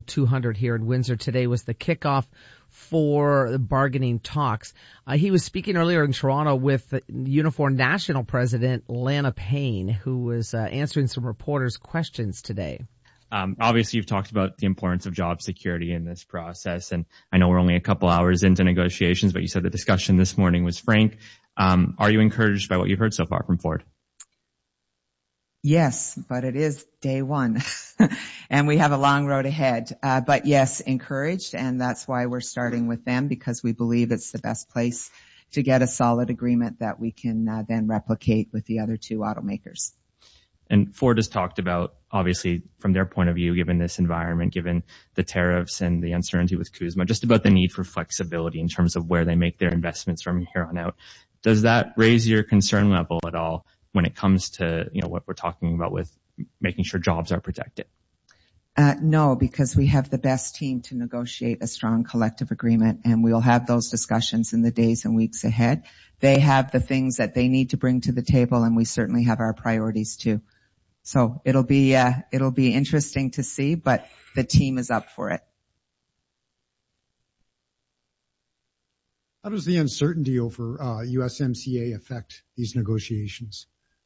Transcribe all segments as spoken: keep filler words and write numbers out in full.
two hundred here in Windsor today was the kickoff for the bargaining talks. Uh, he was speaking earlier in Toronto with the Unifor National President Lana Payne, who was uh, answering some reporters' questions today. Um, obviously, you've talked about the importance of job security in this process, and I know we're only a couple hours into negotiations, but you said the discussion this morning was frank. Um, are you encouraged by what you've heard so far from Ford? Yes, but it is day one, and we have a long road ahead. Uh, but yes, encouraged, and that's why we're starting with them, because we believe it's the best place to get a solid agreement that we can uh, then replicate with the other two automakers. And Ford has talked about, obviously, from their point of view, given this environment, given the tariffs and the uncertainty with CUSMA, just about the need for flexibility in terms of where they make their investments from here on out. Does that raise your concern level at all when it comes to, you know, what we're talking about with making sure jobs are protected? Uh, no, because we have the best team to negotiate a strong collective agreement, and we'll have those discussions in the days and weeks ahead. They have the things that they need to bring to the table, and we certainly have our priorities too. So it'll be, uh, it'll be interesting to see, but the team is up for it. How does the uncertainty over uh, U S M C A affect these negotiations?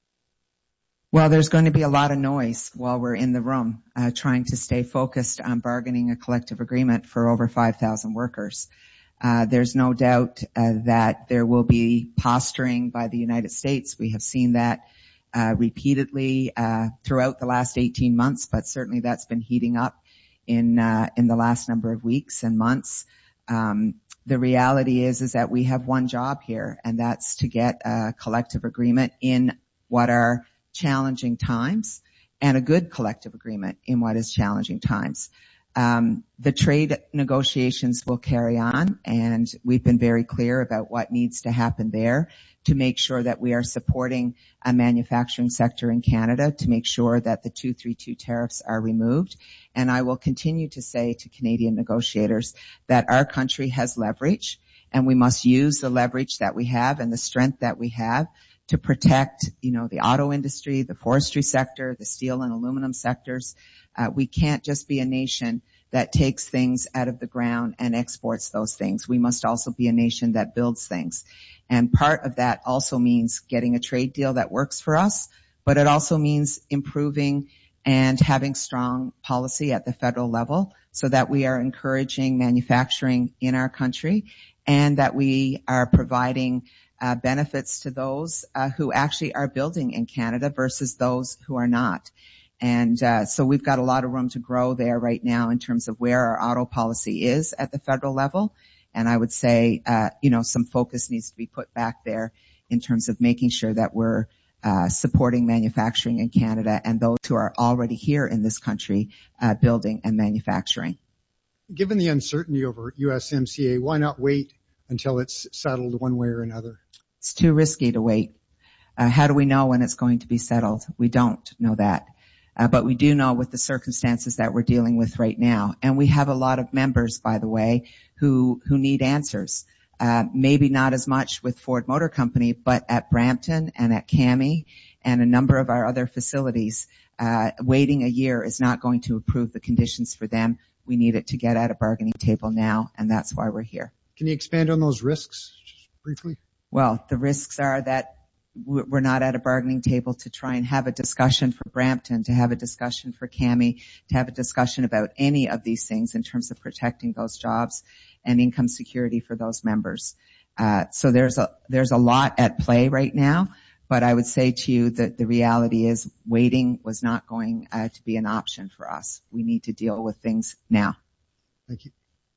Well, there's going to be a lot of noise while we're in the room, uh, trying to stay focused on bargaining a collective agreement for over five thousand workers. Uh, there's no doubt uh, that there will be posturing by the United States. We have seen that uh, repeatedly uh, throughout the last eighteen months, but certainly that's been heating up in uh, in the last number of weeks and months. Um, the reality is is that we have one job here, and that's to get a collective agreement in what are challenging times, and a good collective agreement in what is challenging times. Um, the trade negotiations will carry on, and we've been very clear about what needs to happen there to make sure that we are supporting a manufacturing sector in Canada, to make sure that the two thirty-two tariffs are removed. And I will continue to say to Canadian negotiators that our country has leverage, and we must use the leverage that we have and the strength that we have to protect, you know, the auto industry, the forestry sector, the steel and aluminum sectors. Uh, we can't just be a nation that takes things out of the ground and exports those things. We must also be a nation that builds things. And part of that also means getting a trade deal that works for us, but it also means improving and having strong policy at the federal level so that we are encouraging manufacturing in our country and that we are providing Uh, benefits to those uh, who actually are building in Canada versus those who are not. And uh, so we've got a lot of room to grow there right now in terms of where our auto policy is at the federal level. And I would say, uh, you know, some focus needs to be put back there in terms of making sure that we're uh, supporting manufacturing in Canada and those who are already here in this country uh, building and manufacturing. Given the uncertainty over U S M C A, why not wait until it's settled one way or another? It's too risky to wait. Uh, how do we know when it's going to be settled? We don't know that. Uh, but we do know with the circumstances that we're dealing with right now. And we have a lot of members, by the way, who, who need answers. Uh, maybe not as much with Ford Motor Company, but at Brampton and at CAMI and a number of our other facilities, uh, waiting a year is not going to improve the conditions for them. We need it to get at a bargaining table now, and that's why we're here. Can you expand on those risks just briefly? Well, the risks are that we're not at a bargaining table to try and have a discussion for Brampton, to have a discussion for CAMI, to have a discussion about any of these things in terms of protecting those jobs and income security for those members. Uh, so there's a, there's a lot at play right now, but I would say to you that the reality is waiting was not going uh, to be an option for us. We need to deal with things now. Thank you.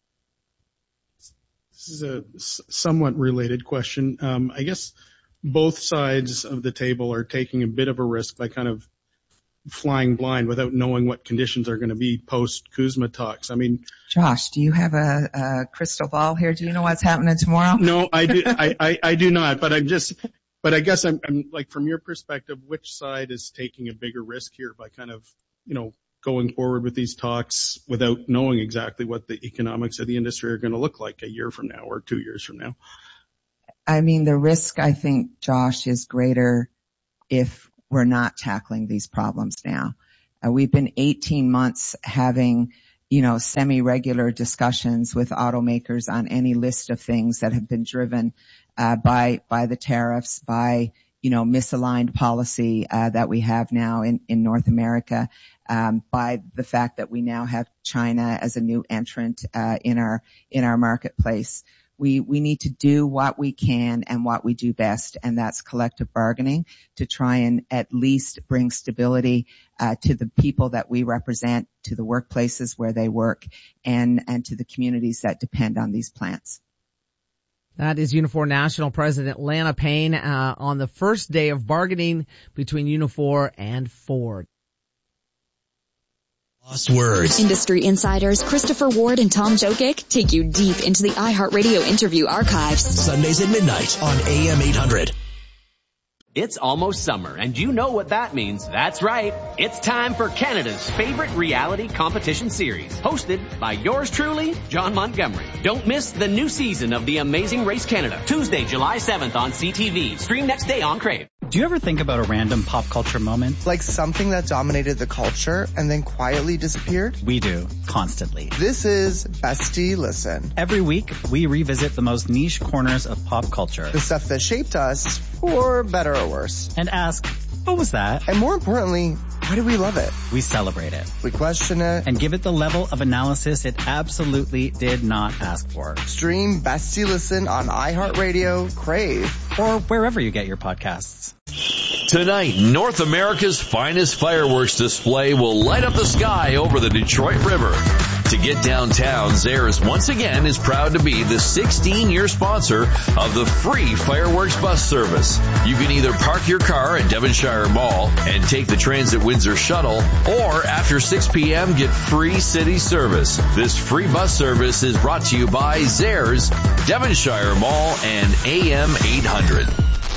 This is a somewhat related question. Um, I guess both sides of the table are taking a bit of a risk by kind of flying blind without knowing what conditions are going to be post-CUSMA talks. I mean, Josh, do you have a, a crystal ball here? Do you know what's happening tomorrow? No, I do. I, I, I do not. But I'm just. But I guess I'm, I'm like, from your perspective, which side is taking a bigger risk here by kind of, you know, going forward with these talks without knowing exactly what the economics of the industry are going to look like a year from now or two years from now? I mean, the risk, I think, Josh, is greater if we're not tackling these problems now. Uh, we've been eighteen months having you know, semi-regular discussions with automakers on any list of things that have been driven uh, by by the tariffs, by, you know, misaligned policy uh, that we have now in, in North America, um, by the fact that we now have China as a new entrant uh, in our in our marketplace. We we need to do what we can and what we do best, and that's collective bargaining to try and at least bring stability uh, to the people that we represent, to the workplaces where they work, and and to the communities that depend on these plants. That is Unifor National President Lana Payne uh, on the first day of bargaining between Unifor and Ford. Lost words. Industry insiders Christopher Ward and Tom Jokic take you deep into the iHeartRadio interview archives. Sundays at midnight on A M eight hundred. It's almost summer, and you know what that means. That's right. It's time for Canada's favorite reality competition series, hosted by yours truly, John Montgomery. Don't miss the new season of The Amazing Race Canada, Tuesday, July seventh on C T V. Stream next day on Crave. Do you ever think about a random pop culture moment? Like something that dominated the culture and then quietly disappeared? We do, constantly. This is Bestie Listen. Every week, we revisit the most niche corners of pop culture. The stuff that shaped us, for better or worse. And ask, what was that? And more importantly, why do we love it? We celebrate it. We question it. And give it the level of analysis it absolutely did not ask for. Stream Bestie Listen on iHeartRadio, Crave, or wherever you get your podcasts. Tonight, North America's finest fireworks display will light up the sky over the Detroit River. To get downtown, Zehrs once again is proud to be the sixteen-year sponsor of the free fireworks bus service. You can either park your car at Devonshire Mall and take the Transit Windsor shuttle, or after six p.m. get free city service. This free bus service is brought to you by Zehrs, Devonshire Mall, and A M eight hundred.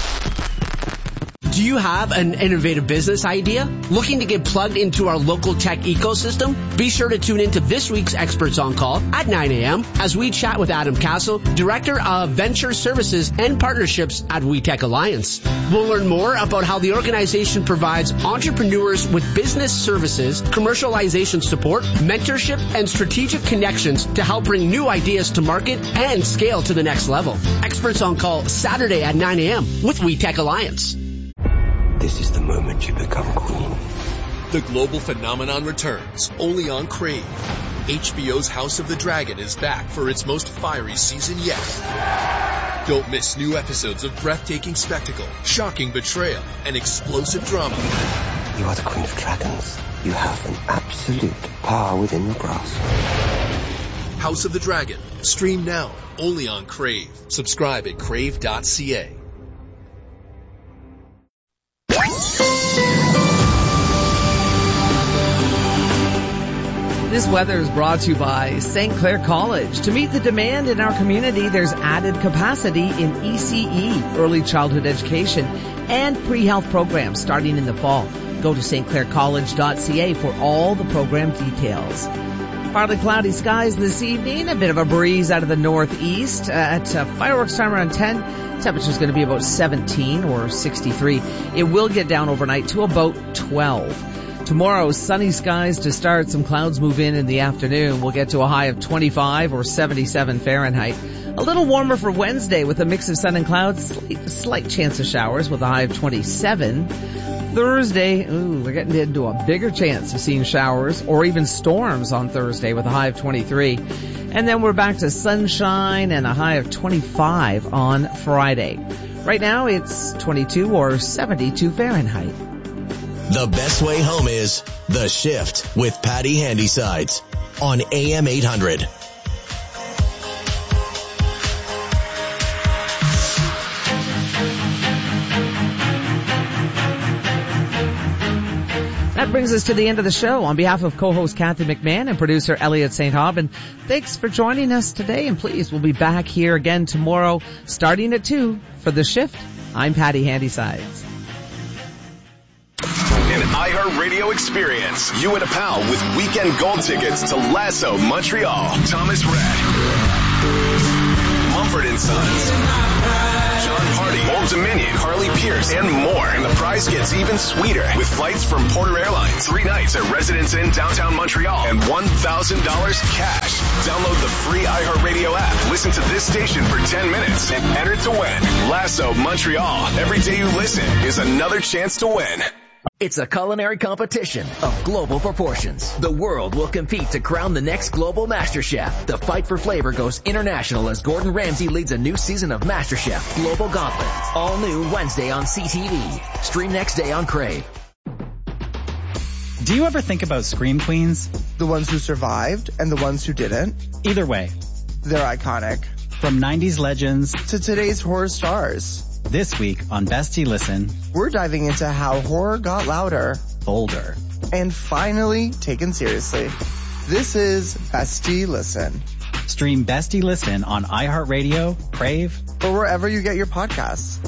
Do you have an innovative business idea? Looking to get plugged into our local tech ecosystem? Be sure to tune into this week's Experts on Call at nine a.m. as we chat with Adam Castle, Director of Venture Services and Partnerships at WeTech Alliance. We'll learn more about how the organization provides entrepreneurs with business services, commercialization support, mentorship, and strategic connections to help bring new ideas to market and scale to the next level. Experts on Call Saturday at nine a.m. with WeTech Alliance. This is the moment you become queen. The global phenomenon returns, only on Crave. H B O's House of the Dragon is back for its most fiery season yet. Don't miss new episodes of breathtaking spectacle, shocking betrayal, and explosive drama. You are the Queen of Dragons. You have an absolute power within your grasp. House of the Dragon. Stream now, only on Crave. Subscribe at crave dot c a. This weather is brought to you by Saint Clair College. To meet the demand in our community, there's added capacity in E C E, early childhood education, and pre-health programs starting in the fall. Go to s t clair college dot c a for all the program details. Partly cloudy skies this evening, a bit of a breeze out of the northeast. Uh, at uh, fireworks time around ten, temperature's going to be about seventeen or sixty-three. It will get down overnight to about twelve. Tomorrow, sunny skies to start. Some clouds move in in the afternoon. We'll get to a high of twenty-five or seventy-seven Fahrenheit. A little warmer for Wednesday with a mix of sun and clouds. Slight, slight chance of showers with a high of twenty-seven. Thursday, ooh, we're getting into a bigger chance of seeing showers or even storms on Thursday with a high of twenty-three. And then we're back to sunshine and a high of twenty-five on Friday. Right now, it's twenty-two or seventy-two Fahrenheit. The best way home is The Shift with Patty Handysides on A M eight hundred. That brings us to the end of the show. On behalf of co-host Kathy McMahon and producer Elliot Saint Aubin, thanks for joining us today, and please, we'll be back here again tomorrow starting at two for The Shift. I'm Patty Handysides. An iHeartRadio experience. You and a pal with weekend gold tickets to Lasso Montreal. Thomas Rhett. Mumford and Sons, John Party, Old Dominion, Carly Pierce, and more. And the prize gets even sweeter with flights from Porter Airlines, three nights at Residence Inn downtown Montreal, and one thousand dollars cash. Download the free iHeartRadio app. Listen to this station for ten minutes and enter to win. Lasso Montreal. Every day you listen is another chance to win. It's a culinary competition of global proportions. The world will compete to crown the next global master chef. The fight for flavor goes international as Gordon Ramsay leads a new season of MasterChef Global Gauntlet. All new Wednesday on C T V. Stream next day on Crave. Do you ever think about Scream Queens? The ones who survived and the ones who didn't. Either way, they're iconic. From nineties legends to today's horror stars. This week on Bestie Listen, we're diving into how horror got louder, bolder, and finally taken seriously. This is Bestie Listen. Stream Bestie Listen on iHeartRadio, Crave, or wherever you get your podcasts.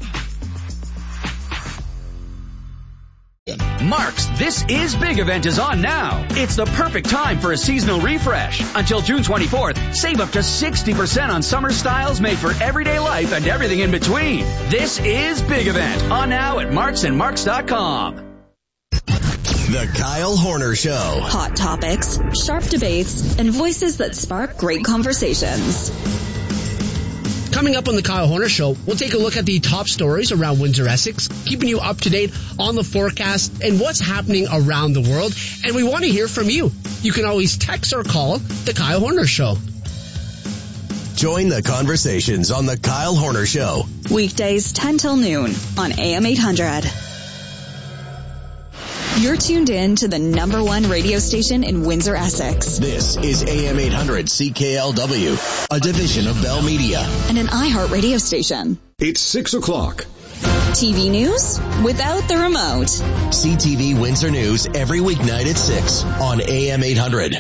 Mark's This Is Big event is on now. It's the perfect time for a seasonal refresh. Until June twenty-fourth, save up to sixty percent on summer styles made for everyday life and everything in between. This Is Big event on now at marks and marks dot com. The Kyle Horner Show. Hot topics, sharp debates, and voices that spark great conversations. Coming up on the Kyle Horner Show, we'll take a look at the top stories around Windsor, Essex, keeping you up to date on the forecast and what's happening around the world. And we want to hear from you. You can always text or call the Kyle Horner Show. Join the conversations on the Kyle Horner Show. Weekdays ten till noon on A M eight hundred. You're tuned in to the number one radio station in Windsor, Essex. This is A M eight hundred C K L W, a division of Bell Media. And an iHeart radio station. It's six o'clock. T V news without the remote. C T V Windsor News every weeknight at six on A M eight hundred.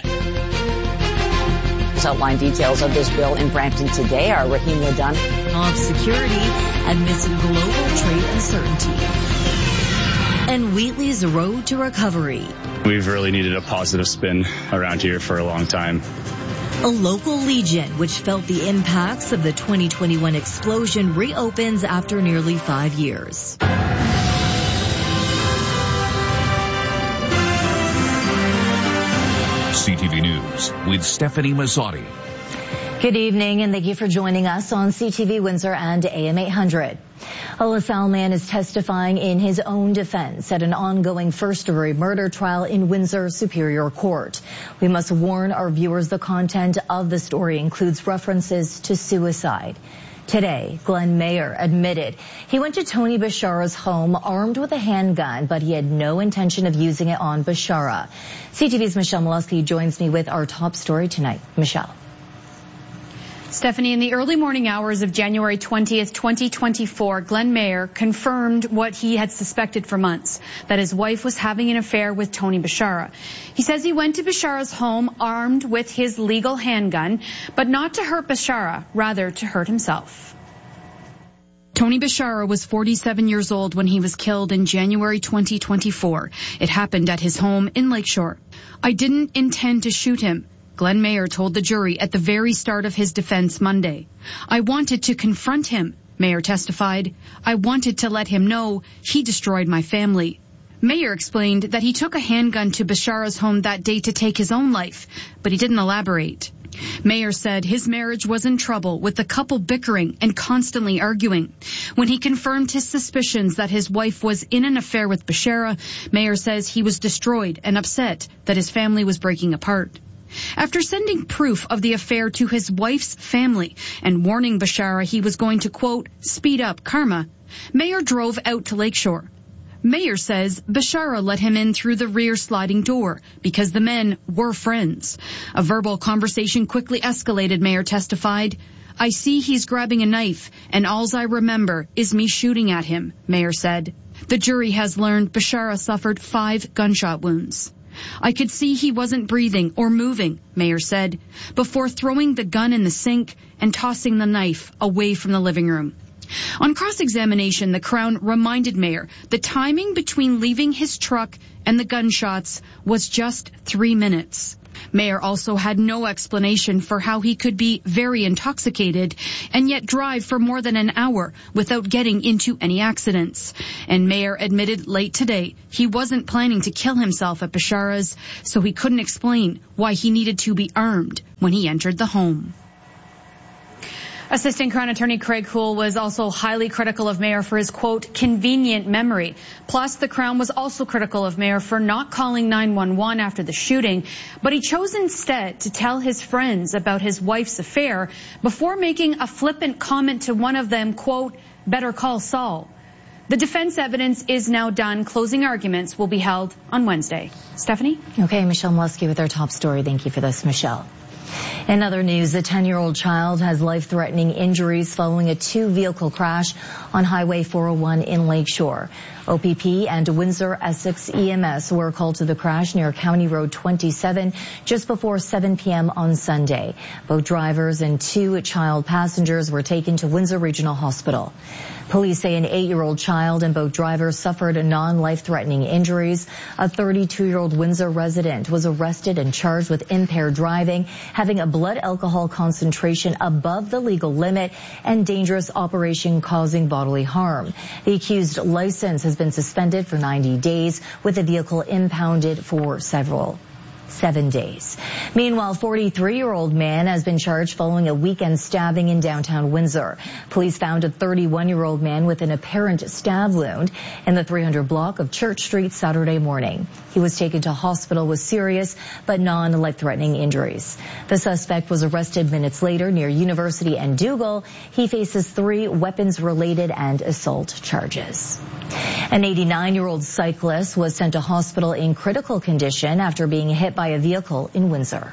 Outline details of this bill in Brampton today. Our Raheem Ladun. Of security amidst global trade uncertainty. And Wheatley's road to recovery. We've really needed a positive spin around here for a long time. A local Legion, which felt the impacts of the twenty twenty-one explosion, reopens after nearly five years. C T V News with Stephanie Mazzotti. Good evening, and thank you for joining us on C T V Windsor and A M eight hundred. A LaSalle man is testifying in his own defense at an ongoing first-degree murder trial in Windsor Superior Court. We must warn our viewers the content of the story includes references to suicide. Today, Glenn Mayer admitted he went to Tony Bashara's home armed with a handgun, but he had no intention of using it on Bashara. C T V's Michelle Molesky joins me with our top story tonight. Michelle. Stephanie, in the early morning hours of January twentieth, twenty twenty-four, Glenn Mayer confirmed what he had suspected for months, that his wife was having an affair with Tony Bashara. He says he went to Bashara's home armed with his legal handgun, but not to hurt Bashara, rather to hurt himself. Tony Bashara was forty-seven years old when he was killed in January twenty twenty-four. It happened at his home in Lakeshore. I didn't intend to shoot him, Glenn Mayer told the jury at the very start of his defense Monday. I wanted to confront him, Mayer testified. I wanted to let him know he destroyed my family. Mayer explained that he took a handgun to Bashara's home that day to take his own life, but he didn't elaborate. Mayer said his marriage was in trouble, with the couple bickering and constantly arguing. When he confirmed his suspicions that his wife was in an affair with Bashara, Mayer says he was destroyed and upset that his family was breaking apart. After sending proof of the affair to his wife's family and warning Bashara he was going to, quote, speed up karma, Mayer drove out to Lakeshore. Mayer says Bashara let him in through the rear sliding door because the men were friends. A verbal conversation quickly escalated, Mayer testified. I see he's grabbing a knife, and alls I remember is me shooting at him, Mayer said. The jury has learned Bashara suffered five gunshot wounds. I could see he wasn't breathing or moving, Mayer said, before throwing the gun in the sink and tossing the knife away from the living room. On cross-examination, the Crown reminded Mayer the timing between leaving his truck and the gunshots was just three minutes. Mayer also had no explanation for how he could be very intoxicated and yet drive for more than an hour without getting into any accidents. And Mayer admitted late today he wasn't planning to kill himself at Bishara's, so he couldn't explain why he needed to be armed when he entered the home. Assistant Crown Attorney Craig Houle was also highly critical of Mayer for his, quote, convenient memory. Plus, the Crown was also critical of Mayer for not calling nine one one after the shooting, but he chose instead to tell his friends about his wife's affair before making a flippant comment to one of them, quote, better call Saul. The defense evidence is now done. Closing arguments will be held on Wednesday. Stephanie? Okay, Michelle Muskie with our top story. Thank you for this, Michelle. In other news, a ten-year-old child has life-threatening injuries following a two-vehicle crash on Highway four oh one in Lakeshore. O P P and Windsor Essex E M S were called to the crash near County Road twenty-seven just before seven p.m. on Sunday. Both drivers and two child passengers were taken to Windsor Regional Hospital. Police say an eight-year-old child and both drivers suffered non-life-threatening injuries. A thirty-two-year-old Windsor resident was arrested and charged with impaired driving, having a blood alcohol concentration above the legal limit, and dangerous operation causing bodily harm. The accused license has been suspended for ninety days, with the vehicle impounded for several seven days. Meanwhile, forty-three-year-old man has been charged following a weekend stabbing in downtown Windsor. Police found a thirty-one-year-old man with an apparent stab wound in the three hundred block of Church Street Saturday morning. He was taken to hospital with serious but non-life-threatening injuries. The suspect was arrested minutes later near University and Dougal. He faces three weapons-related and assault charges. An eighty-nine-year-old cyclist was sent to hospital in critical condition after being hit by a vehicle in Windsor.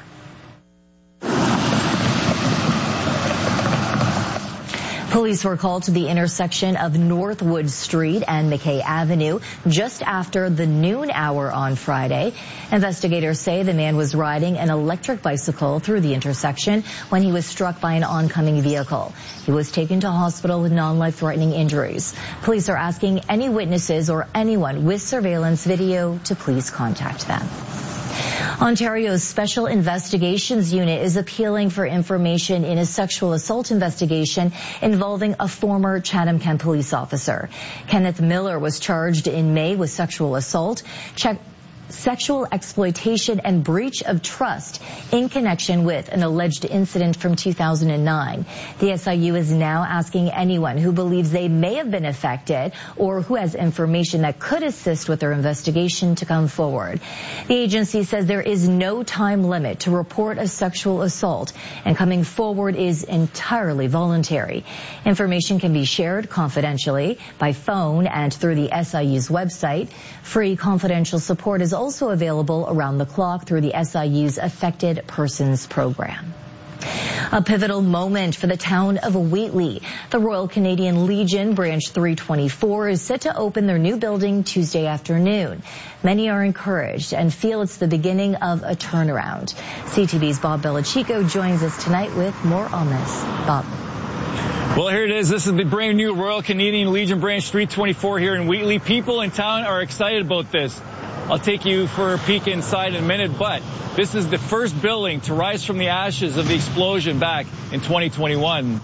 Police were called to the intersection of Northwood Street and McKay Avenue just after the noon hour on Friday. Investigators say the man was riding an electric bicycle through the intersection when he was struck by an oncoming vehicle. He was taken to hospital with non-life-threatening injuries. Police are asking any witnesses or anyone with surveillance video to please contact them. Ontario's Special Investigations Unit is appealing for information in a sexual assault investigation involving a former Chatham-Kent police officer. Kenneth Miller was charged in May with sexual assault, check sexual exploitation and breach of trust in connection with an alleged incident from two thousand nine. The S I U is now asking anyone who believes they may have been affected or who has information that could assist with their investigation to come forward. The agency says there is no time limit to report a sexual assault, and coming forward is entirely voluntary. Information can be shared confidentially by phone and through the S I U's website. Free confidential support is also available around the clock through the S I U's Affected Persons Program. A pivotal moment for the town of Wheatley. The Royal Canadian Legion Branch three twenty-four is set to open their new building Tuesday afternoon. Many are encouraged and feel it's the beginning of a turnaround. C T V's Bob Belichico joins us tonight with more on this. Bob. Well, here it is. This is the brand new Royal Canadian Legion Branch three twenty-four here in Wheatley. People in town are excited about this. I'll take you for a peek inside in a minute, but this is the first building to rise from the ashes of the explosion back in twenty twenty-one.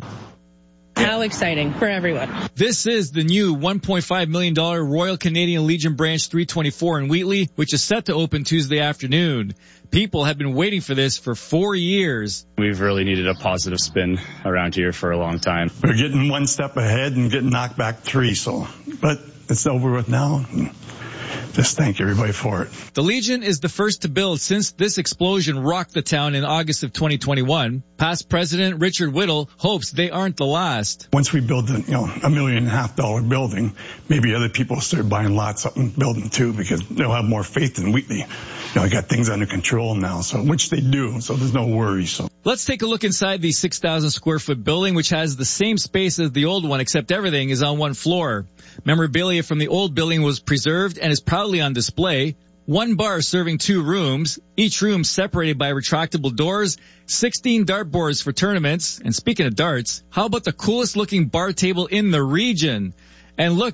How exciting for everyone. This is the new one point five million dollars Royal Canadian Legion Branch three twenty-four in Wheatley, which is set to open Tuesday afternoon. People have been waiting for this for four years. We've really needed a positive spin around here for a long time. We're getting one step ahead and getting knocked back three, so, but it's over with now. Just thank everybody for it. The Legion is the first to build since this explosion rocked the town in August of twenty twenty-one. Past President Richard Whittle hopes they aren't the last. Once we build a, you know, a million and a half dollar building, maybe other people will start buying lots up and building too, because they'll have more faith in Wheatley. You know, they got things under control now, so which they do, so there's no worry. So let's take a look inside the six thousand square foot building, which has the same space as the old one, except everything is on one floor. Memorabilia from the old building was preserved and is proudly on display. One bar serving two rooms, each room separated by retractable doors, sixteen dartboards for tournaments. And speaking of darts, how about the coolest looking bar table in the region? And look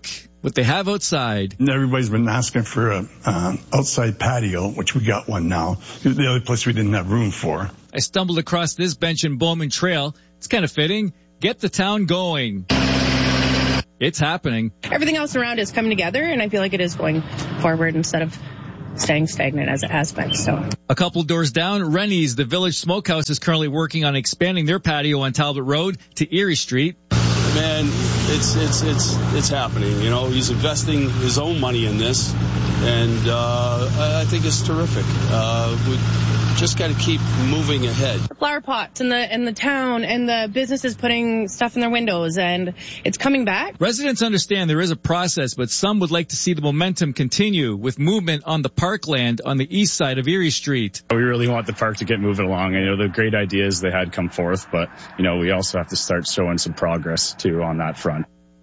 what they have outside. And everybody's been asking for a uh, outside patio, which we got one now. The other place we didn't have room for. I stumbled across this bench in Bowman Trail. It's kind of fitting. Get the town going. It's happening. Everything else around is coming together, and I feel like it is going forward instead of staying stagnant as it has been. So, a couple doors down, Rennie's, the Village Smokehouse, is currently working on expanding their patio on Talbot Road to Erie Street. Man, it's it's it's it's happening. You know, he's investing his own money in this, and uh, I think it's terrific. Uh, we just got to keep moving ahead. Flower pots in the in the town, and the businesses putting stuff in their windows, and it's coming back. Residents understand there is a process, but some would like to see the momentum continue with movement on the parkland on the east side of Erie Street. We really want the park to get moving along. I know the great ideas they had come forth, but you know we also have to start showing some progress too on that front.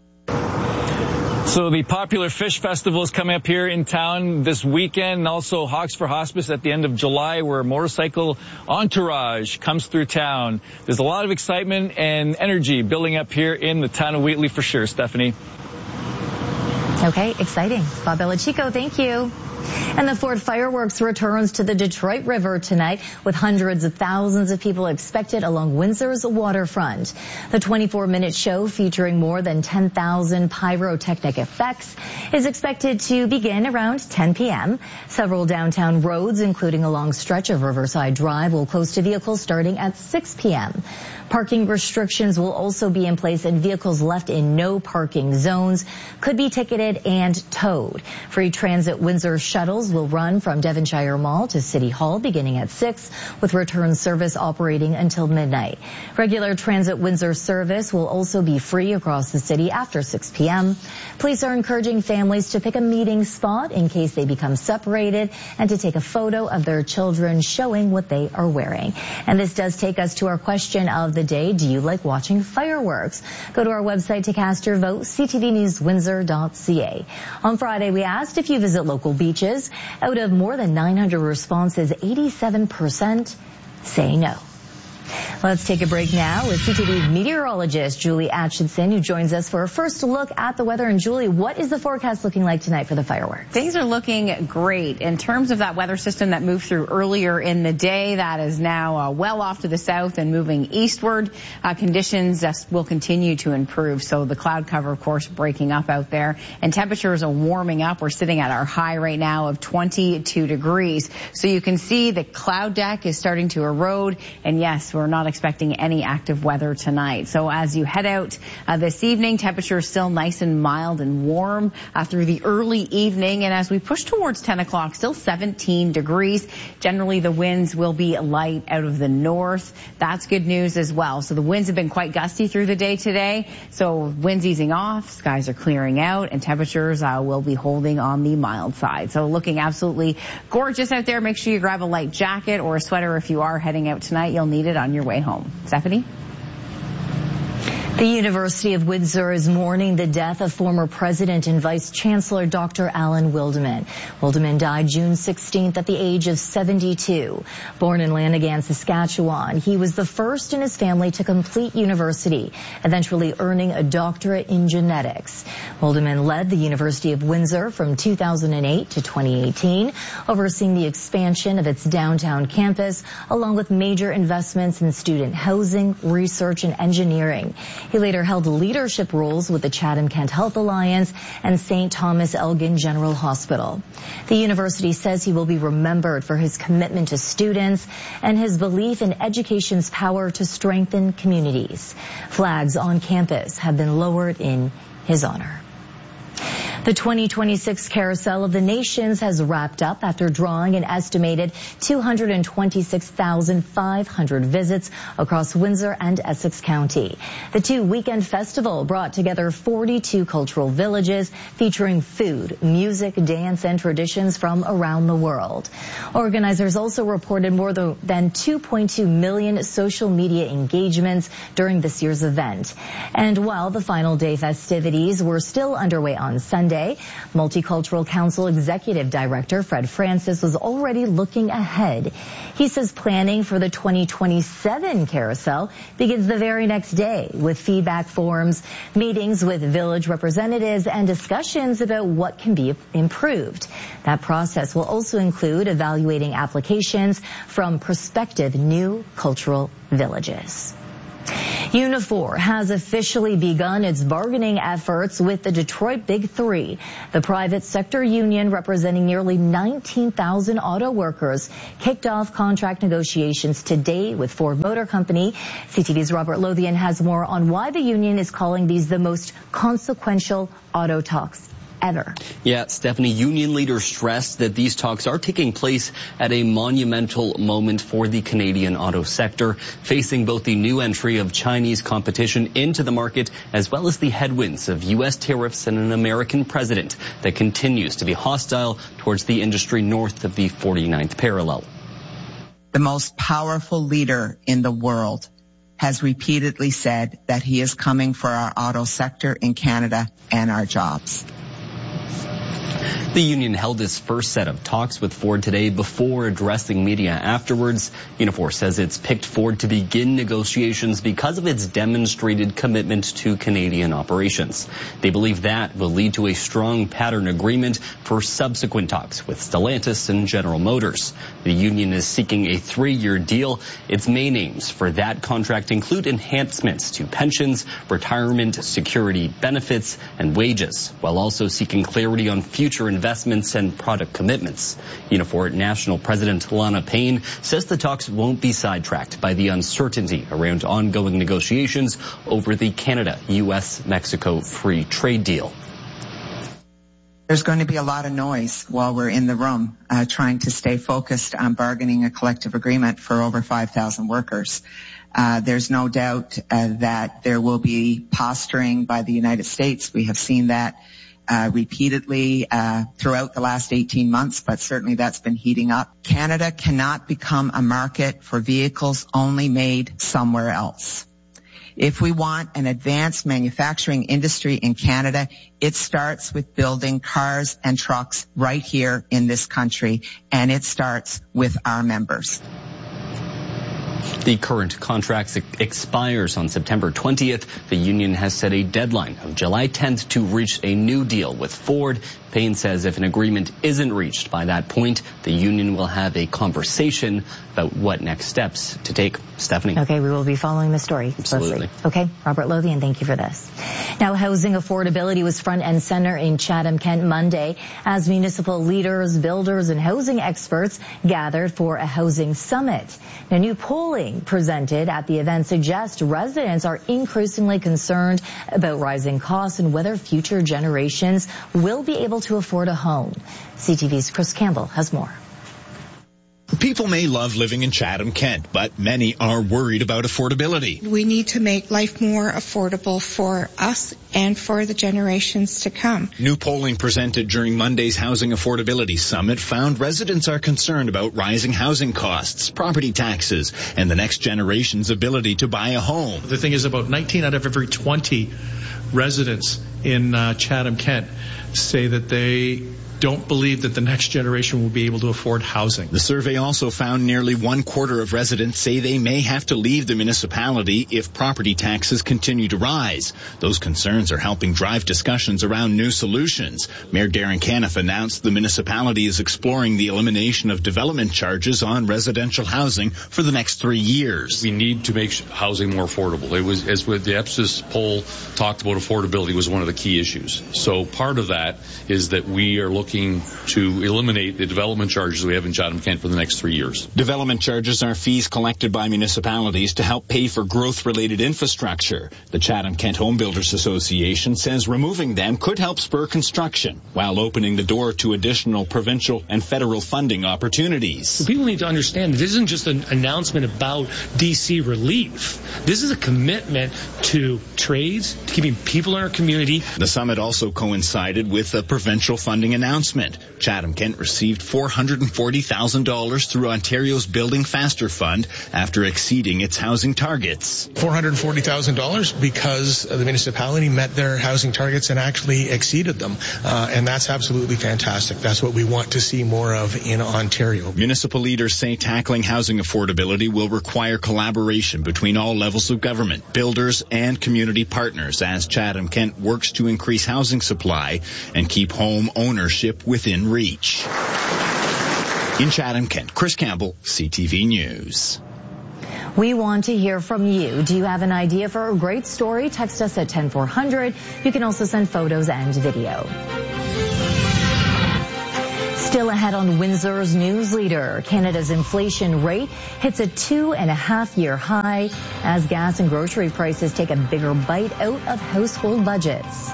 So the popular Fish Festival is coming up here in town this weekend, and also Hawks for Hospice at the end of July, where a motorcycle entourage comes through town. There's a lot of excitement and energy building up here in the town of Wheatley for sure, Stephanie. Okay, exciting. Bob Belichico, thank you. And the Ford Fireworks returns to the Detroit River tonight with hundreds of thousands of people expected along Windsor's waterfront. The twenty-four minute show featuring more than ten thousand pyrotechnic effects is expected to begin around ten p.m. Several downtown roads, including a long stretch of Riverside Drive, will close to vehicles starting at six p.m. Parking restrictions will also be in place, and vehicles left in no parking zones could be ticketed and towed. Free Transit Windsor shuttles will run from Devonshire Mall to City Hall beginning at six, with return service operating until midnight. Regular Transit Windsor service will also be free across the city after six p.m. Police are encouraging families to pick a meeting spot in case they become separated and to take a photo of their children showing what they are wearing. And this does take us to our question of the day. Do you like watching fireworks? Go to our website to cast your vote, c t v news windsor dot c a. On Friday, we asked if you visit local beaches. Out of more than nine hundred responses, eighty-seven percent say no. Let's take a break now with C T V meteorologist Julie Atchison, who joins us for a first look at the weather. And Julie, what is the forecast looking like tonight for the fireworks? Things are looking great. In terms of that weather system that moved through earlier in the day, that is now uh, well off to the south and moving eastward. Uh, conditions uh, will continue to improve. So the cloud cover, of course, breaking up out there. And temperatures are warming up. We're sitting at our high right now of twenty-two degrees. So you can see the cloud deck is starting to erode. And yes, we're not expecting any active weather tonight. So as you head out uh, this evening, temperature is still nice and mild and warm uh, through the early evening. And as we push towards ten o'clock, still seventeen degrees. Generally, the winds will be light out of the north. That's good news as well. So the winds have been quite gusty through the day today. So winds easing off, skies are clearing out, and temperatures uh, will be holding on the mild side. So looking absolutely gorgeous out there. Make sure you grab a light jacket or a sweater if you are heading out tonight. You'll need it on your way home. Stephanie? The University of Windsor is mourning the death of former President and Vice Chancellor Doctor Alan Wildeman. Wildeman died June sixteenth at the age of seventy-two. Born in Lanigan, Saskatchewan, he was the first in his family to complete university, eventually earning a doctorate in genetics. Wildeman led the University of Windsor from two thousand eight to twenty eighteen, overseeing the expansion of its downtown campus, along with major investments in student housing, research, and engineering. He later held leadership roles with the Chatham-Kent Health Alliance and Saint Thomas Elgin General Hospital. The university says he will be remembered for his commitment to students and his belief in education's power to strengthen communities. Flags on campus have been lowered in his honor. The twenty twenty-six Carousel of the Nations has wrapped up after drawing an estimated two hundred twenty-six thousand five hundred visits across Windsor and Essex County. The two-weekend festival brought together forty-two cultural villages featuring food, music, dance, and traditions from around the world. Organizers also reported more than two point two million social media engagements during this year's event. And while the final day festivities were still underway on Sunday, Monday. Multicultural Council Executive Director Fred Francis was already looking ahead. He says planning for the twenty twenty-seven carousel begins the very next day with feedback forms, meetings with village representatives, and discussions about what can be improved. That process will also include evaluating applications from prospective new cultural villages. Unifor has officially begun its bargaining efforts with the Detroit Big Three. The private sector union, representing nearly nineteen thousand auto workers, kicked off contract negotiations today with Ford Motor Company. C T V's Robert Lothian has more on why the union is calling these the most consequential auto talks ever. Yeah, Stephanie, union leaders stressed that these talks are taking place at a monumental moment for the Canadian auto sector, facing both the new entry of Chinese competition into the market as well as the headwinds of U S tariffs and an American president that continues to be hostile towards the industry north of the forty-ninth parallel. The most powerful leader in the world has repeatedly said that he is coming for our auto sector in Canada and our jobs. The union held its first set of talks with Ford today before addressing media afterwards. Unifor says it's picked Ford to begin negotiations because of its demonstrated commitment to Canadian operations. They believe that will lead to a strong pattern agreement for subsequent talks with Stellantis and General Motors. The union is seeking a three-year deal. Its main aims for that contract include enhancements to pensions, retirement, security benefits, and wages, while also seeking clarity on future investments investments and product commitments. Unifor National President Lana Payne says the talks won't be sidetracked by the uncertainty around ongoing negotiations over the Canada-U S Mexico free trade deal. There's going to be a lot of noise while we're in the room uh, trying to stay focused on bargaining a collective agreement for over five thousand workers. Uh, there's no doubt uh, that there will be posturing by the United States. We have seen that Uh, repeatedly uh, throughout the last eighteen months, but certainly that's been heating up. Canada cannot become a market for vehicles only made somewhere else. If we want an advanced manufacturing industry in Canada, it starts with building cars and trucks right here in this country, and it starts with our members. The current contract expires on September twentieth. The union has set a deadline of July tenth to reach a new deal with Ford. Payne says if an agreement isn't reached by that point, the union will have a conversation about what next steps to take. Stephanie. Okay, we will be following the story Absolutely. closely. Okay, Robert Lothian, thank you for this. Now, housing affordability was front and center in Chatham-Kent Monday as municipal leaders, builders, and housing experts gathered for a housing summit. Now, new polling presented at the event suggests residents are increasingly concerned about rising costs and whether future generations will be able to afford a home. C T V's Chris Campbell has more. People may love living in Chatham-Kent, but many are worried about affordability. We need to make life more affordable for us and for the generations to come. New polling presented during Monday's Housing Affordability Summit found residents are concerned about rising housing costs, property taxes, and the next generation's ability to buy a home. The thing is, about nineteen out of every twenty residents in uh, Chatham-Kent say that they don't believe that the next generation will be able to afford housing. The survey also found nearly one quarter of residents say they may have to leave the municipality if property taxes continue to rise. Those concerns are helping drive discussions around new solutions. Mayor Darren Caniff announced the municipality is exploring the elimination of development charges on residential housing for the next three years. We need to make housing more affordable. It was, as with the Epsis poll talked about, affordability was one of the key issues. So part of that is that we are looking to eliminate the development charges we have in Chatham-Kent for the next three years. Development charges are fees collected by municipalities to help pay for growth-related infrastructure. The Chatham-Kent Home Builders Association says removing them could help spur construction while opening the door to additional provincial and federal funding opportunities. So people need to understand this isn't just an announcement about D C relief. This is a commitment to trades, to keeping people in our community. The summit also coincided with a provincial funding announcement announcement. Chatham-Kent received four hundred forty thousand dollars through Ontario's Building Faster Fund after exceeding its housing targets. four hundred forty thousand dollars because the municipality met their housing targets and actually exceeded them. Uh, and that's absolutely fantastic. That's what we want to see more of in Ontario. Municipal leaders say tackling housing affordability will require collaboration between all levels of government, builders, and community partners as Chatham-Kent works to increase housing supply and keep home ownership within reach. In Chatham-Kent, Chris Campbell, C T V News. We want to hear from you. Do you have an idea for a great story? Text us at ten four hundred. You can also send photos and video. Still ahead on Windsor's news leader, Canada's inflation rate hits a two and a half year high as gas and grocery prices take a bigger bite out of household budgets.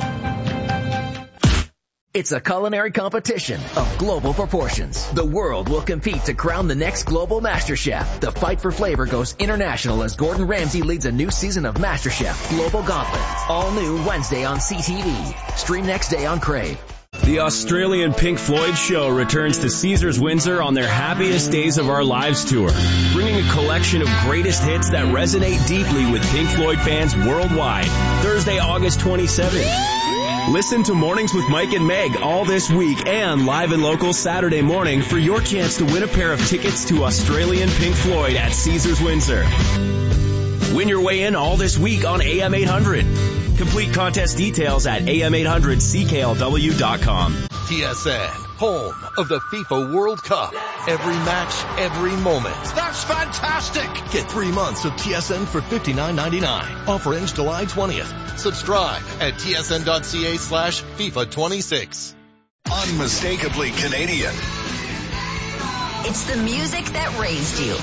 It's a culinary competition of global proportions. The world will compete to crown the next global MasterChef. The fight for flavor goes international as Gordon Ramsay leads a new season of MasterChef Global Gauntlet. All new Wednesday on C T V. Stream next day on Crave. The Australian Pink Floyd show returns to Caesars Windsor on their Happiest Days of Our Lives tour, bringing a collection of greatest hits that resonate deeply with Pink Floyd fans worldwide. Thursday, August twenty-seventh. Listen to Mornings with Mike and Meg all this week and live and local Saturday morning for your chance to win a pair of tickets to Australian Pink Floyd at Caesars Windsor. Win your way in all this week on A M eight hundred. Complete contest details at A M eight hundred C K L W dot com. T S N, home of the FIFA World Cup. Every match, every moment. That's fantastic! Get three months of T S N for fifty-nine ninety-nine. Offer ends July twentieth. Subscribe at tsn.ca slash FIFA twenty-six. Unmistakably Canadian. It's the music that raised you.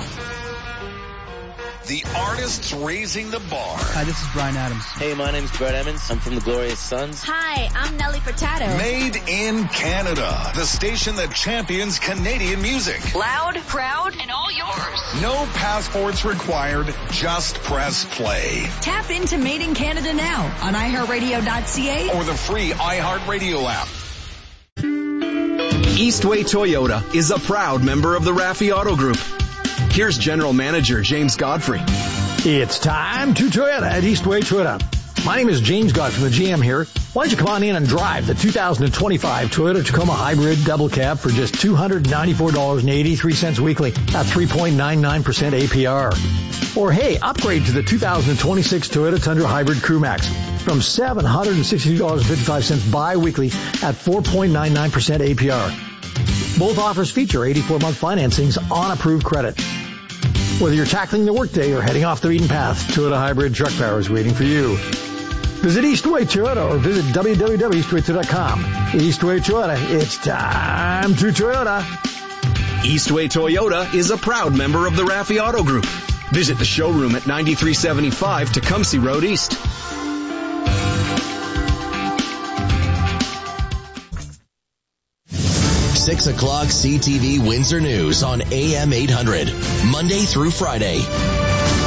The artists raising the bar. Hi, this is Bryan Adams. Hey, my name's Brett Emmons. I'm from the Glorious Sons. Hi, I'm Nelly Furtado. Made in Canada. The station that champions Canadian music. Loud, proud, and all yours. No passports required. Just press play. Tap into Made in Canada now on i heart radio dot c a or the free iHeartRadio app. Eastway Toyota is a proud member of the Raffi Auto Group. Here's General Manager James Godfrey. It's time to Toyota at Eastway Toyota. My name is James Godfrey from the G M here. Why don't you come on in and drive the two thousand twenty-five Toyota Tacoma Hybrid Double Cab for just two hundred ninety-four dollars and eighty-three cents weekly at three point nine nine percent A P R. Or hey, upgrade to the two thousand twenty-six Toyota Tundra Hybrid Crew Max from seven hundred sixty-two dollars and fifty-five cents bi-weekly at four point nine nine percent A P R. Both offers feature eighty-four month financings on approved credit. Whether you're tackling the workday or heading off the beaten path, Toyota Hybrid Truck Power is waiting for you. Visit Eastway Toyota or visit w w w dot eastway toyota dot com. Eastway Toyota, it's time to Toyota. Eastway Toyota is a proud member of the Raffi Auto Group. Visit the showroom at ninety-three seventy-five Tecumseh Road East. six o'clock C T V Windsor News on A M eight hundred, Monday through Friday.